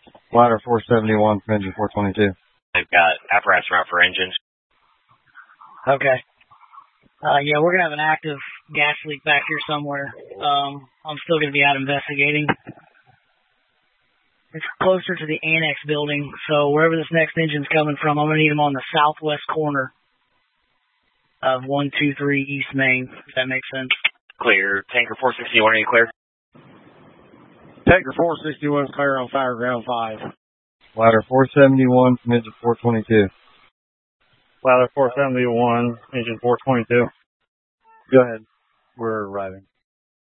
Ladder 471 from engine 422. They've got apparatus route for engines. Okay. Yeah, we're going to have an active gas leak back here somewhere. I'm still going to be out investigating. It's closer to the annex building, so wherever this next engine's coming from, I'm going to need them on the southwest corner of 123 East Main, if that makes sense. Clear. Tanker 461, are you clear? Tanker 461 is clear on fire ground 5. Ladder 471 from engine 422. Ladder 471, engine 422. Go ahead. We're arriving.